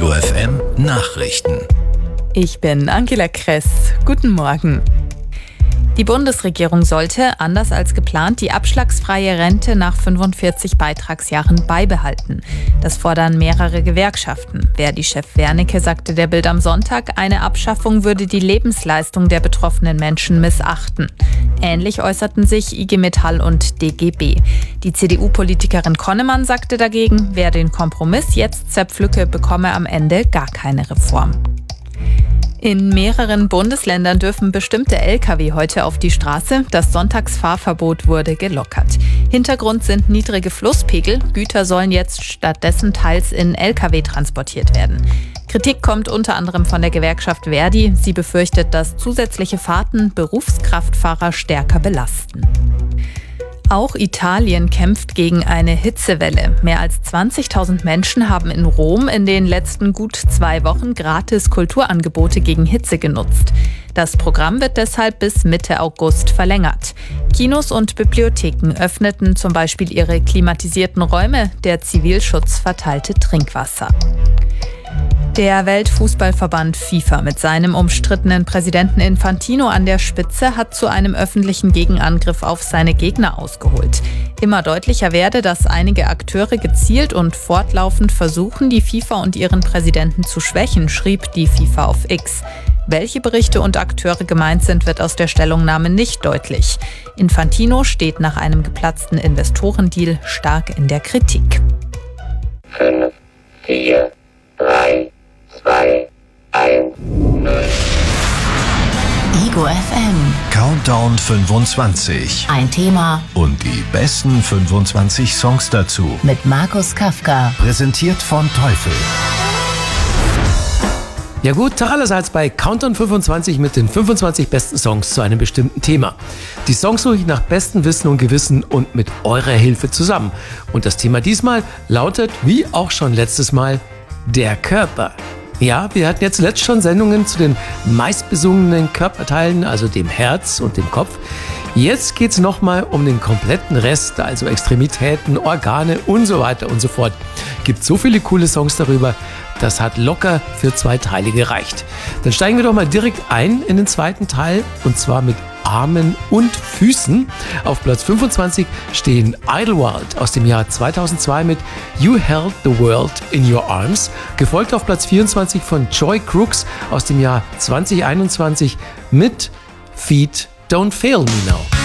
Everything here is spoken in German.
Ego FM Nachrichten. Ich bin Angela Kress. Guten Morgen. Die Bundesregierung sollte, anders als geplant, die abschlagsfreie Rente nach 45 Beitragsjahren beibehalten. Das fordern mehrere Gewerkschaften. Verdi-Chef Wernicke sagte der Bild am Sonntag, eine Abschaffung würde die Lebensleistung der betroffenen Menschen missachten. Ähnlich äußerten sich IG Metall und DGB. Die CDU-Politikerin Konnemann sagte dagegen, wer den Kompromiss jetzt zerpflücke, bekomme am Ende gar keine Reform. In mehreren Bundesländern dürfen bestimmte Lkw heute auf die Straße. Das Sonntagsfahrverbot wurde gelockert. Hintergrund sind niedrige Flusspegel. Güter sollen jetzt stattdessen teils in Lkw transportiert werden. Kritik kommt unter anderem von der Gewerkschaft Verdi. Sie befürchtet, dass zusätzliche Fahrten Berufskraftfahrer stärker belasten. Auch Italien kämpft gegen eine Hitzewelle. Mehr als 20.000 Menschen haben in Rom in den letzten gut 2 Wochen gratis Kulturangebote gegen Hitze genutzt. Das Programm wird deshalb bis Mitte August verlängert. Kinos und Bibliotheken öffneten zum Beispiel ihre klimatisierten Räume. Der Zivilschutz verteilte Trinkwasser. Der Weltfußballverband FIFA mit seinem umstrittenen Präsidenten Infantino an der Spitze hat zu einem öffentlichen Gegenangriff auf seine Gegner ausgeholt. Immer deutlicher werde, dass einige Akteure gezielt und fortlaufend versuchen, die FIFA und ihren Präsidenten zu schwächen, schrieb die FIFA auf X. Welche Berichte und Akteure gemeint sind, wird aus der Stellungnahme nicht deutlich. Infantino steht nach einem geplatzten Investorendeal stark in der Kritik. 5, 4, 3, 2, 1, 0. Ego FM. Countdown 25. Ein Thema Und die besten 25 Songs dazu. mit Markus Kafka. Präsentiert von Teufel. Ja gut, Tag allerseits bei Countdown 25 mit den 25 besten Songs zu einem bestimmten Thema. Die Songs suche ich nach bestem Wissen und Gewissen und mit eurer Hilfe zusammen. Und das Thema diesmal lautet, wie auch schon letztes Mal, der Körper. Ja, wir hatten ja zuletzt schon Sendungen zu den meistbesungenen Körperteilen, also dem Herz und dem Kopf. Jetzt geht es nochmal um den kompletten Rest, also Extremitäten, Organe und so weiter und so fort. Gibt so viele coole Songs darüber, das hat locker für 2 Teile gereicht. Dann steigen wir doch mal direkt ein in den zweiten Teil und zwar mit Armen und Füßen. Auf Platz 25 stehen Idlewild aus dem Jahr 2002 mit You Held the World in Your Arms, gefolgt auf Platz 24 von Joy Crooks aus dem Jahr 2021 mit Feet Don't Fail Me Now.